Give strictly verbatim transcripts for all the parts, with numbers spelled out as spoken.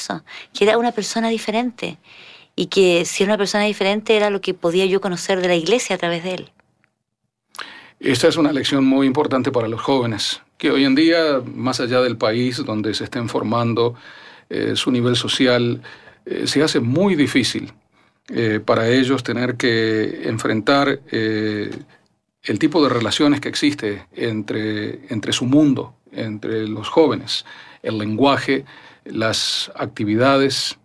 eso, que era una persona diferente y que si era una persona diferente era lo que podía yo conocer de la iglesia a través de él. Esta es una lección muy importante para los jóvenes, que hoy en día, más allá del país donde se estén formando, eh, su nivel social, eh, se hace muy difícil eh, para ellos tener que enfrentar eh, el tipo de relaciones que existe entre, entre su mundo, entre los jóvenes, el lenguaje, las actividades,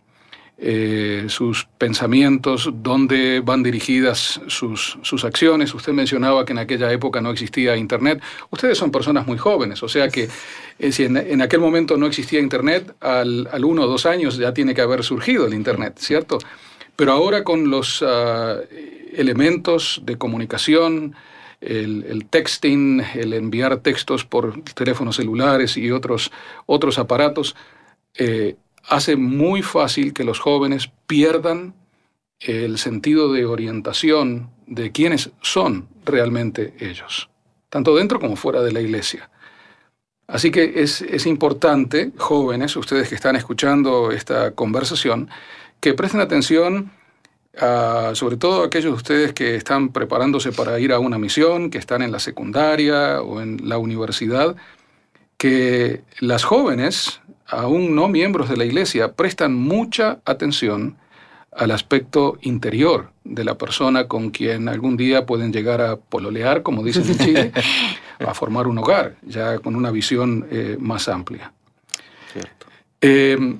eh, sus pensamientos, dónde van dirigidas sus, sus acciones. Usted mencionaba que en aquella época no existía Internet. Ustedes son personas muy jóvenes, o sea que eh, si en, en aquel momento no existía Internet, al, al uno o dos años ya tiene que haber surgido el Internet, ¿cierto? Pero ahora con los uh, elementos de comunicación, el, el texting, el enviar textos por teléfonos celulares y otros, otros aparatos, eh, hace muy fácil que los jóvenes pierdan el sentido de orientación de quiénes son realmente ellos, tanto dentro como fuera de la iglesia. Así que es, es importante, jóvenes, ustedes que están escuchando esta conversación, que presten atención a, sobre todo aquellos de ustedes que están preparándose para ir a una misión, que están en la secundaria o en la universidad, que las jóvenes, aún no miembros de la iglesia, prestan mucha atención al aspecto interior de la persona con quien algún día pueden llegar a pololear, como dicen en Chile, a formar un hogar, ya con una visión eh, más amplia. Cierto. Eh,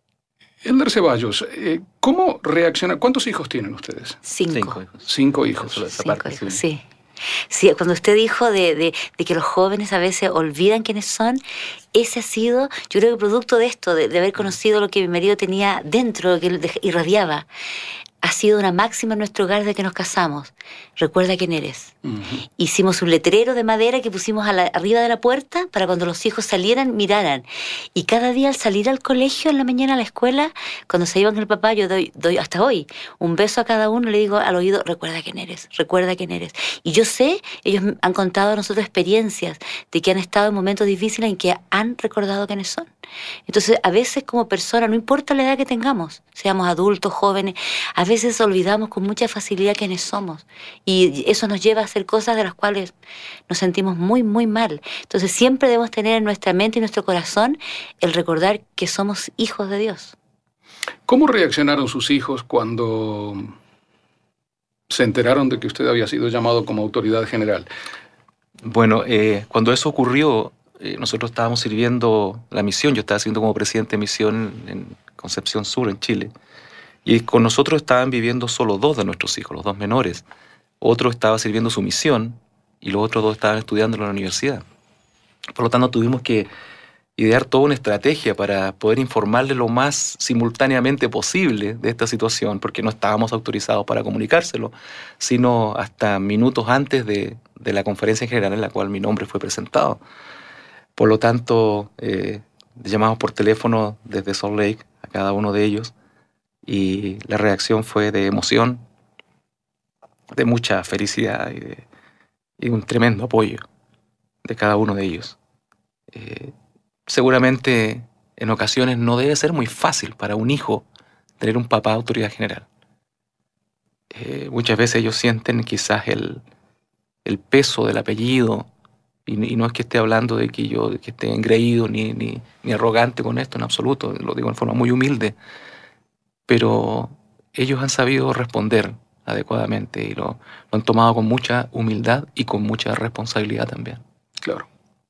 Elder Ceballos, eh, ¿cómo reacciona? ¿Cuántos hijos tienen ustedes? Cinco. Cinco hijos. Cinco hijos. Eso, esa Cinco parte, hijos, sí. sí. Sí, cuando usted dijo de, de, de que los jóvenes a veces olvidan quiénes son, ese ha sido, yo creo que producto de esto, de, de haber conocido lo que mi marido tenía dentro, que él irradiaba, ha sido una máxima en nuestro hogar desde que nos casamos. Recuerda quién eres. Uh-huh. Hicimos un letrero de madera que pusimos a la, arriba de la puerta para cuando los hijos salieran, miraran. Y cada día al salir al colegio, en la mañana a la escuela, cuando se iban con el papá, yo doy, doy hasta hoy un beso a cada uno, le digo al oído, recuerda quién eres, recuerda quién eres. Y yo sé, ellos han contado a nosotros experiencias de que han estado en momentos difíciles en que han recordado quiénes son. Entonces, a veces como personas, no importa la edad que tengamos, seamos adultos, jóvenes, a veces olvidamos con mucha facilidad quiénes somos. Y eso nos lleva a hacer cosas de las cuales nos sentimos muy, muy mal. Entonces, siempre debemos tener en nuestra mente y nuestro corazón el recordar que somos hijos de Dios. ¿Cómo reaccionaron sus hijos cuando se enteraron de que usted había sido llamado como autoridad general? Bueno, eh, cuando eso ocurrió, eh, nosotros estábamos sirviendo la misión. Yo estaba sirviendo como presidente de misión en Concepción Sur, en Chile. Y con nosotros estaban viviendo solo dos de nuestros hijos, los dos menores. Otro estaba sirviendo su misión y los otros dos estaban estudiando en la universidad. Por lo tanto, tuvimos que idear toda una estrategia para poder informarle lo más simultáneamente posible de esta situación, porque no estábamos autorizados para comunicárselo, sino hasta minutos antes de, de la conferencia en general en la cual mi nombre fue presentado. Por lo tanto, eh, llamamos por teléfono desde Salt Lake a cada uno de ellos y la reacción fue de emoción, de mucha felicidad y, de, y un tremendo apoyo de cada uno de ellos. Eh, seguramente en ocasiones no debe ser muy fácil para un hijo tener un papá autoridad general. Eh, muchas veces ellos sienten quizás el, el peso del apellido y, y no es que esté hablando de que yo que esté engreído ni, ni, ni arrogante con esto en absoluto, lo digo en forma muy humilde, pero ellos han sabido responder adecuadamente y lo, lo han tomado con mucha humildad y con mucha responsabilidad también. Claro.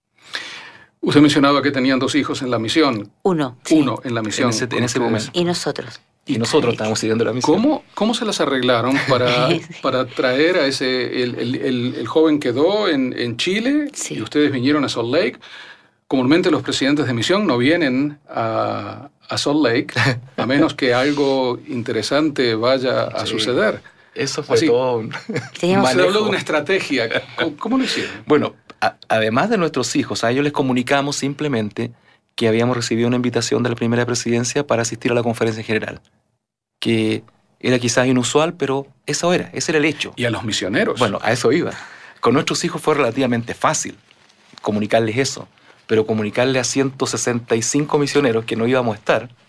Usted mencionaba que tenían dos hijos en la misión. Uno. Uno sí. en la misión. En ese, en ese momento. Y nosotros. Y nosotros estábamos siguiendo la misión. ¿Cómo, cómo se las arreglaron para, para traer a ese... El, el, el, el joven quedó en, en Chile sí. y ustedes vinieron a Salt Lake. Comúnmente los presidentes de misión no vienen a, a Salt Lake a menos que algo interesante vaya a sí. suceder. Eso fue Así, todo un Se habló de una estrategia. ¿Cómo, cómo lo hicieron? Bueno, a, además de nuestros hijos, a ellos les comunicamos simplemente que habíamos recibido una invitación de la primera presidencia para asistir a la conferencia en general, que era quizás inusual, pero eso era, ese era el hecho. ¿Y a los misioneros? Bueno, a eso iba. Con nuestros hijos fue relativamente fácil comunicarles eso, pero comunicarle a ciento sesenta y cinco misioneros que no íbamos a estar,